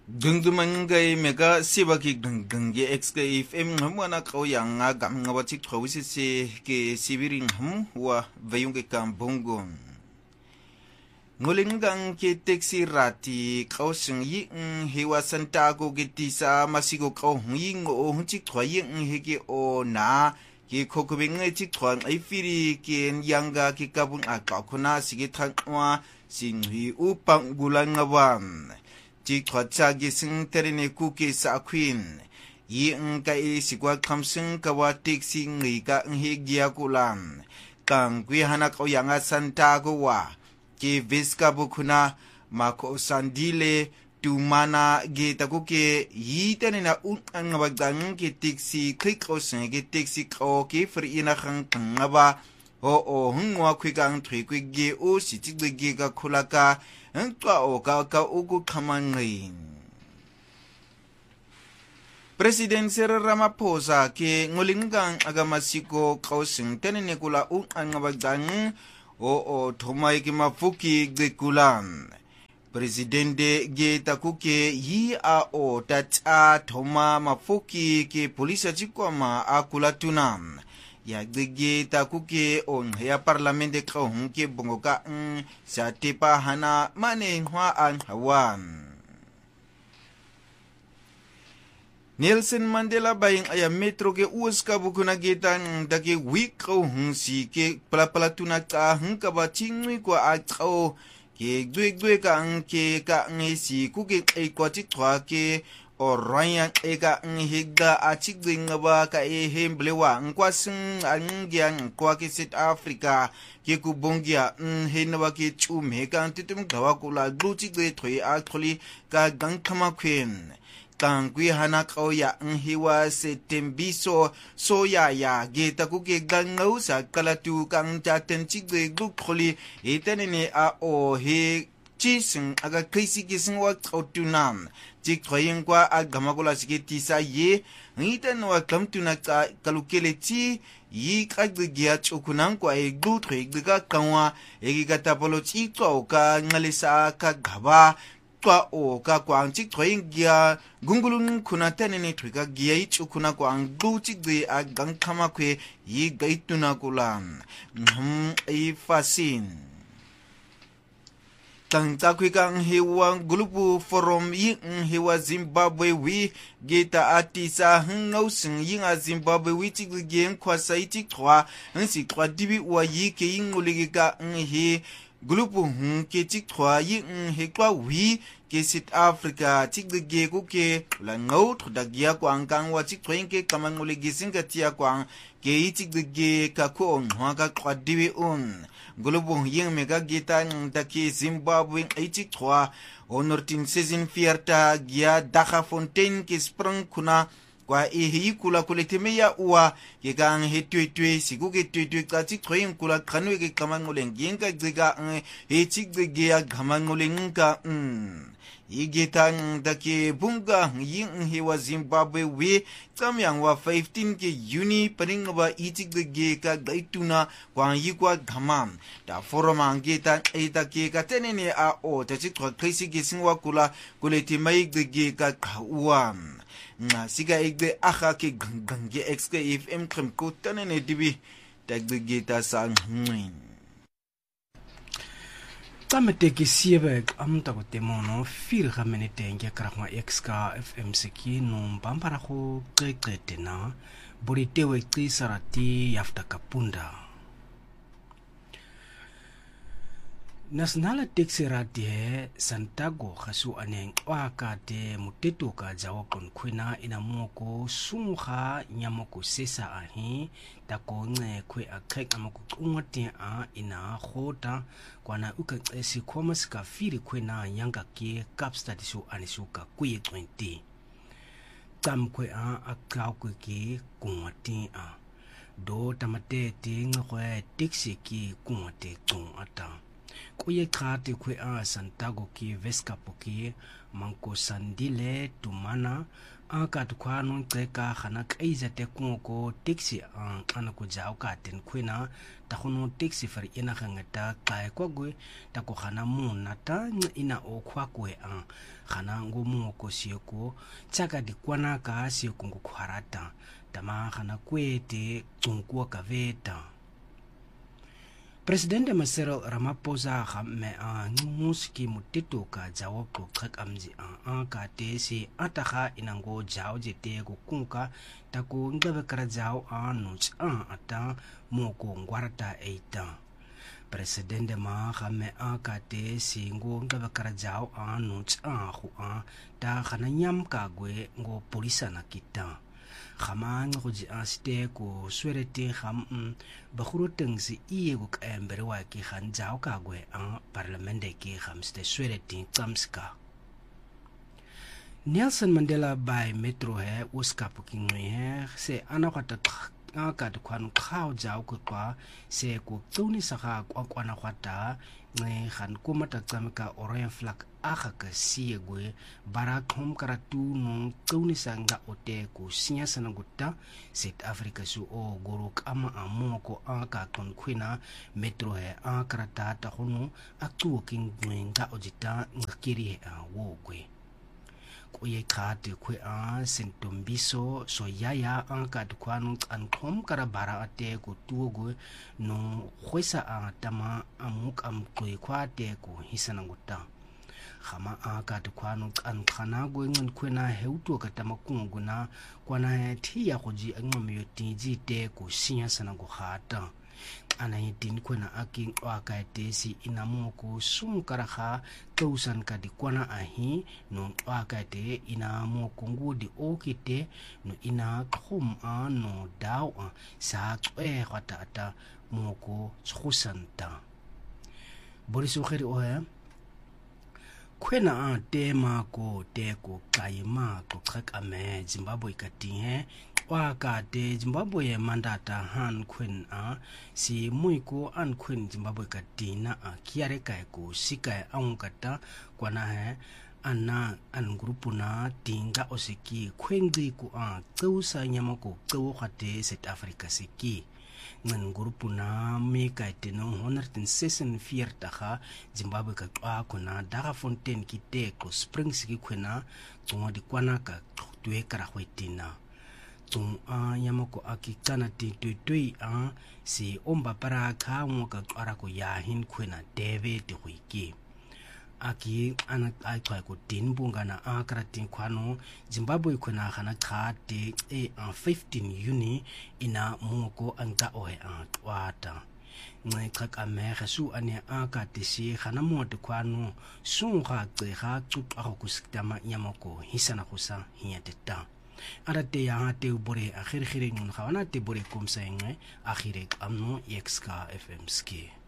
Dungdumangay mega sibaki dungdungi XKFM mwana kau yang agam ngawati kawisi se ke sibiring wa vayung ke kampunggon. Ngulingang ke teksi rati kau sing yi hewa santago ke tisa masigo kau ying o hunchik twa ying heke o na ke kokobeng chik twa ai firi ke yanga ke kabun akakuna sige thangwa singhi upang gulang ngawan. Jikwa chagi sing terine kuki sa queen. Yi ka isigwa kamsing kawa tiksi ngiga ngigia kulan. Kang kwi hanak o yanga santago wa. Ki viska bukuna mako sandile tumana gita kuki yi terina ang ngabagdang ki tiksi klik o sing ki tiksi o ki fri ina kang ngaba. O hungwa kwi kang tui kwi gi o si tikli giga kulaka. Entwa o ka ugu kamangin. President Cyril Ramaphosa ke ngulingang agamasiko kausing tenene kula ang ngabagdang o thomay ki mafuki gikulan. Presidente ge takuke yi a o tata thoma mafuki ke polisa chikwama akulatunan. Ya gege takuke on ya parlamente kahung ke bongoka sa tipa hana mane hwa an hawan. Nelson Mandela bayang aya metro ke uska bukuna getan dake week kahung si ke palapalatunak ka hungka ba chingwi kwa atao ke dwe ka ke ka ngesi kuke kwa chitwa ke Oraya eka nghiga achigdinga ba ka hemblewa nkwasing angyang kwa ki South Africa ke kubongia henwa ke chume ka titum gawa kula gluchi de thoi actually ka gangkama kwen kangwi hana kauya nghiwa setembiso soya ya geta kuke gangau sa kalatu kang jaten chigde glukoli etenene a o he chising aga kaisi kising wa kautunam jik thoyeng kwa agamakula siketi sa ye ngita no kamtuna ka kalukele chi yi kaggia chukunang kwa e glutre gga kanwa e gata polo chi to ka ngalisa ka gaba twa o ka kwa jik thoyeng gia gungulun kuna tenene thika gia yi chukuna kwa gluchi de agang kama kwe yi gaituna kulan e fasin Tang takwikang hewa gulupu forum ying hewa Zimbabwe wi geta atisa hngau sing yinga Zimbabwe wi chiggen kwa saiti kwa nsi kwa dibi wa yike yinguligika he gulupu ke chikwa ying he kwa wi ke South Africa chigge kuke la ngau thudagia kwa angkang wa chikwenke kamanguligisinga tia kwa ke chigge ka ko ngwa kwa dibi Gulubu ying mega gita daki Zimbabwe aichikwa honortin season fierta gia Daka Fontaine ki sprang kuna kwa ihi kula kuletemeya uwa yegang hetwe siguge twe ka chikhoyin kula kanwe ke kamangoleng yenga giga hechigge gamangolenga Igetang daki bunga ying hewa Zimbabwe we tamyang wa 15 ke Juni paring ba itik de ka gaituna kwa yikwa gamam da foroma ngeta eta ke ka tenene a o tachik kwa krisi ke singwa kula kuleti mai de ka uam na siga igde akha ke gange XKFM krem ko tenene dibi tak de ta sang Tameteki siebek amta ko temono fil gamenete nge krakma XK FM seki no pampara ko keketena boritewe tisarati yafta kapunda Nasionale taxi radie Santago khasu aneng waka de muteto ka jawapon kwena ina moko sungha nyamoko sesa ahi tako nge kwe akrek amoko ungati a ina khota kwana ukaqesi khomas ka firi kwena yanga ke kapstad su anisuka kuye 20 tam kwe a akaw ke kungati a do tamate te ngwe taxi ki kungate tung ata kuye khate kwe a Santiago ki Vescapo ki manko sandile tumana aka tukwano nxeka khana kaiza te kungo taxi ana ku jaw ka ten kwena ta khono taxi fer ina khangata qae kwagwe ta ko khana muna ta ina o khwakwe khana ngomu ko sieko tsaka dikwana ka sieko ngkhwarata tama khana kwete tsungkwa ka veta. Presidente Cyril Ramaphosa gamme ngumuski mutito ka jawo ko khak amji ka tesi ataga inango jawo jete ko kunka ta ko ngabe kara jawo nuch ata moko ngwarta eita. Presidente ma gamme ka tesi ngo ngabe kara jawo nuch khu ta khananyam ka gwe ngo polisa na kita. Khamang go ji aste ko swerete kham bakhuruteng si iye go kembere wa ki khan jaw ka gwe parlamente ki khamste swerete tsamska. Nelson Mandela by metro he uskap ki ngwe se anakwata ka dkhwan khao jaw ko kwa se ko tsuni saka kwakwana kwata nge khan kumata tsamka orange flag aga ka siegwe barakhom karatu no tsuni sanga ote ko sinya sanagutta South Africa su o gorok ama amoko aka kon khwina metro he akarata ta hono aktu king nga ojita ngakiri wogwe kuye khate kwe sentombiso so yaya ka dkwanu ankhom karabara ate ko tugo no khwesa tama amuk amkwe kwate ko hisananguta khama ka dkwanu ankhana go ngin kwena heuto ka tamakunguna kwana thiya goji angmyo tiji te ko sinya sanango khata ana yitin kwena aking waka tesi inamoko sumkaraha kausan ka dikwana ahi no waka te inamoko ngudi okite no ina khum no daw sa twe khata moko tshusanta boriso kheri oya kwena tema ko teko kaima ko khak ame Zimbabwe katinhe waka te Zimbabwe mandata han kwen si muiko an kwen Zimbabwe katina kiare kai ko sikai aungata kwana he an grupu na tinga osiki kwendi ko tseusa nyamako tsewo khate South Africa siki ngan grupu na meka teno 164 taga Zimbabwe ka kuna daga fontaine kite ko springs ki kwena tsongo di kwana ka twe kara hwetina tsong yamako akikana titui si omba para ka ngoka kwara ko ya hin kwena David Wiki aki ana aikwa ko tinbunga na akratin kwano Zimbabwe kwena khana khate 15 Juni ina moko anga ohe twata ngeka amere su ane akate si khana moto kwano sunga tseha tsupa go kusikama nyamoko hisana kusa hinyateta arate ya te bore akhir khire ngun khawana te bore komsa ngwe akhire amno yexka FM ski